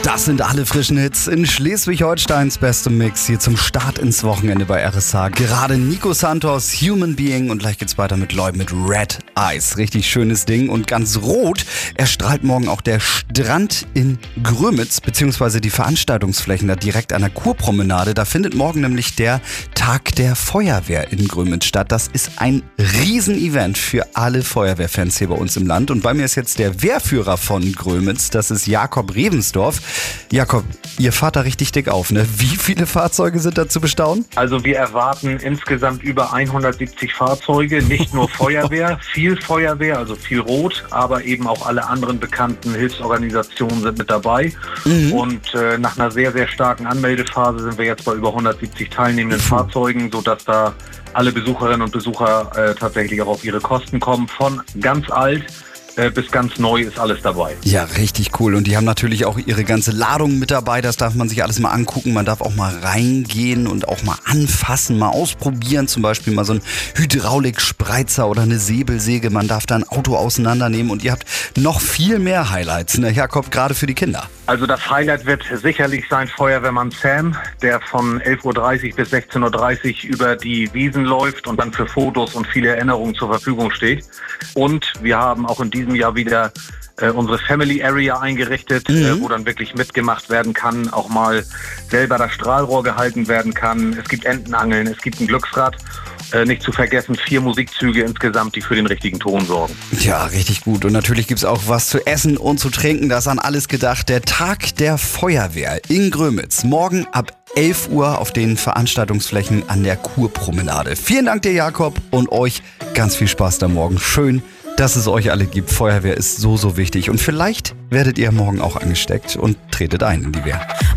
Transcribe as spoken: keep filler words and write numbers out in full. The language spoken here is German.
Das sind alle frischen Hits in Schleswig-Holsteins bestem Mix hier zum Start ins Wochenende bei R S H. Gerade Nico Santos, Human Being, und gleich geht's weiter mit Lloyd mit Red Eyes. Richtig schönes Ding und ganz rot erstrahlt morgen auch der Strand in Grömitz, beziehungsweise die Veranstaltungsflächen da direkt an der Kurpromenade. Da findet morgen nämlich der Tag der Feuerwehr in Grömitz statt. Das ist ein Riesenevent für alle Feuerwehrfans hier bei uns im Land. Und bei mir ist jetzt der Wehrführer von Grömitz, das ist Jakob Revensdorf. Jakob, ihr fahrt da richtig dick auf, ne? Wie viele Fahrzeuge sind da zu bestaunen? Also wir erwarten insgesamt über hundertsiebzig Fahrzeuge, nicht nur Feuerwehr, viel Feuerwehr, also viel Rot, aber eben auch alle anderen bekannten Hilfsorganisationen sind mit dabei. Mhm. Und äh, nach einer sehr, sehr starken Anmeldephase sind wir jetzt bei über hundertsiebzig teilnehmenden mhm. Fahrzeugen, sodass da alle Besucherinnen und Besucher äh, tatsächlich auch auf ihre Kosten kommen. Von ganz alt bis ganz neu ist alles dabei. Ja, richtig cool. Und die haben natürlich auch ihre ganze Ladung mit dabei. Das darf man sich alles mal angucken. Man darf auch mal reingehen und auch mal anfassen, mal ausprobieren. Zum Beispiel mal so ein Hydraulikspreizer oder eine Säbelsäge. Man darf da ein Auto auseinandernehmen. Und ihr habt noch viel mehr Highlights, ne, Jakob, gerade für die Kinder. Also das Highlight wird sicherlich sein Feuerwehrmann Sam, der von elf Uhr dreißig bis sechzehn Uhr dreißig über die Wiesen läuft und dann für Fotos und viele Erinnerungen zur Verfügung steht. Und wir haben auch in diesem Jahr wieder äh, unsere Family Area eingerichtet, mhm. äh, wo dann wirklich mitgemacht werden kann, auch mal selber das Strahlrohr gehalten werden kann. Es gibt Entenangeln, es gibt ein Glücksrad. Äh, nicht zu vergessen, vier Musikzüge insgesamt, die für den richtigen Ton sorgen. Ja, richtig gut. Und natürlich gibt's auch was zu essen und zu trinken. Das ist an alles gedacht. Der Tag der Feuerwehr in Grömitz. Morgen ab elf Uhr auf den Veranstaltungsflächen an der Kurpromenade. Vielen Dank dir, Jakob, und euch ganz viel Spaß da morgen. Schön, dass es euch alle gibt. Feuerwehr ist so, so wichtig. Und vielleicht werdet ihr morgen auch angesteckt und tretet ein in die Wehr.